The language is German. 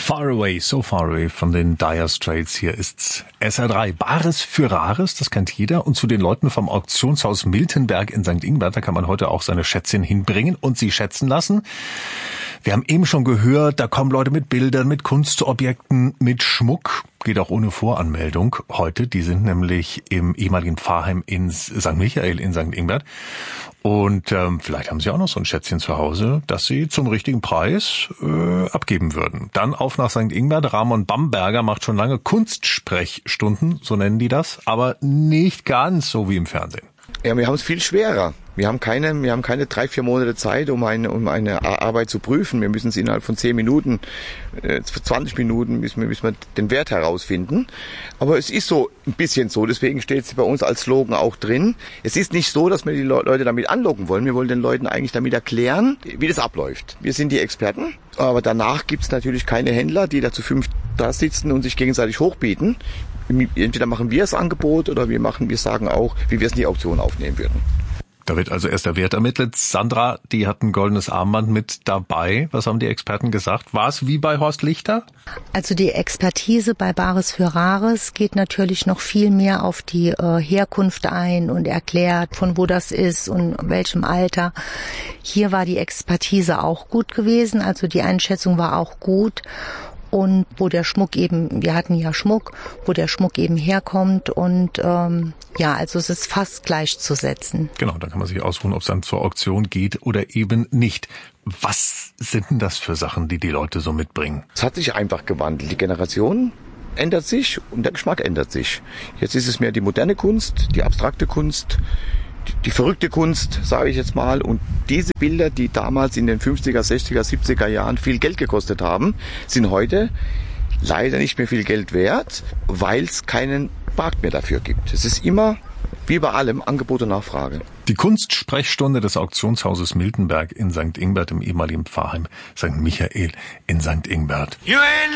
Far Away, So Far Away von den Dire Straits. Hier ist's SR3. Bares für Rares, das kennt jeder. Und zu den Leuten vom Auktionshaus Miltenberg in St. Ingbert, da kann man heute auch seine Schätzchen hinbringen und sie schätzen lassen. Wir haben eben schon gehört, da kommen Leute mit Bildern, mit Kunstobjekten, mit Schmuck. Geht auch ohne Voranmeldung heute. Die sind nämlich im ehemaligen Pfarrheim in St. Michael in St. Ingbert. Und vielleicht haben Sie auch noch so ein Schätzchen zu Hause, das Sie zum richtigen Preis abgeben würden. Dann auf nach St. Ingbert. Ramon Bamberger macht schon lange Kunstsprechstunden, so nennen die das, aber nicht ganz so wie im Fernsehen. Ja, wir haben es viel schwerer. Wir haben keine 3-4 Monate Zeit, um eine Arbeit zu prüfen. Wir müssen es innerhalb von 10 Minuten, 20 Minuten müssen wir den Wert herausfinden. Aber es ist so ein bisschen so, deswegen steht es bei uns als Slogan auch drin. Es ist nicht so, dass wir die Leute damit anlocken wollen. Wir wollen den Leuten eigentlich damit erklären, wie das abläuft. Wir sind die Experten, aber danach gibt es natürlich keine Händler, die da zu 5 da sitzen und sich gegenseitig hochbieten. Entweder machen wir das Angebot oder wir sagen auch, wie wir es in die Auktion aufnehmen würden. Da wird also erst der Wert ermittelt. Sandra, die hat ein goldenes Armband mit dabei. Was haben die Experten gesagt? War es wie bei Horst Lichter? Also die Expertise bei Bares für Rares geht natürlich noch viel mehr auf die Herkunft ein und erklärt, von wo das ist und welchem Alter. Hier war die Expertise auch gut gewesen, also die Einschätzung war auch gut. Und wo der Schmuck eben, wir hatten ja Schmuck, wo der Schmuck eben herkommt und also es ist fast gleichzusetzen. Genau, da kann man sich ausruhen, ob es dann zur Auktion geht oder eben nicht. Was sind denn das für Sachen, die Leute so mitbringen? Es hat sich einfach gewandelt. Die Generation ändert sich und der Geschmack ändert sich. Jetzt ist es mehr die moderne Kunst, die abstrakte Kunst, die verrückte Kunst, sage ich jetzt mal. Und diese Bilder, die damals in den 50er, 60er, 70er Jahren viel Geld gekostet haben, sind heute leider nicht mehr viel Geld wert, weil es keinen Markt mehr dafür gibt. Es ist immer, wie bei allem, Angebot und Nachfrage. Die Kunstsprechstunde des Auktionshauses Miltenberg in St. Ingbert im ehemaligen Pfarrheim St. Michael in St. Ingbert.